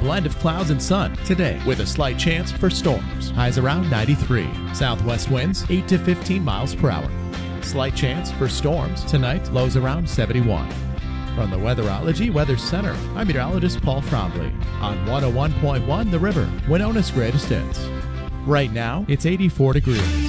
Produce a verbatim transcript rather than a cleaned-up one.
blend of clouds and sun today with a slight chance for storms. Highs around ninety-three. Southwest winds eight to fifteen miles per hour. Slight chance for storms tonight. Lows around seventy-one. From the Weatherology Weather Center, I'm meteorologist Paul Trombley on one oh one point one The River, Winona's greatest hits. Right now, it's eighty-four degrees.